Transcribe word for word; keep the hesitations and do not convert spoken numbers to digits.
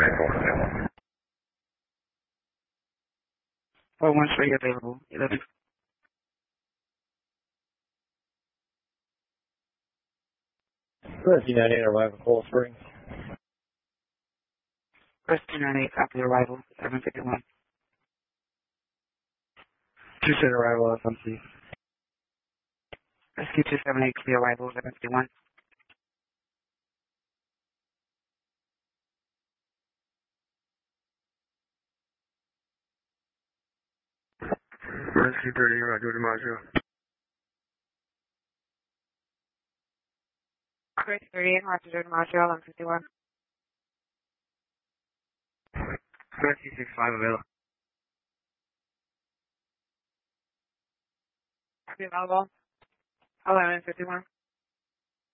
four one three available. eleven. Rescue ninety-eight, arrival, Coral Springs. Rescue ninety-eight, copy arrival. eleven fifty-one. Two seven arrival, F M C. Rescue two seven eight, clear arrival. eleven fifty-one. Rescue thirty, Roger DiMaggio. Rescue thirty-eight, Roger DiMaggio. eleven fifty-one. Rescue six five, available. Copy available. eleven fifty-one.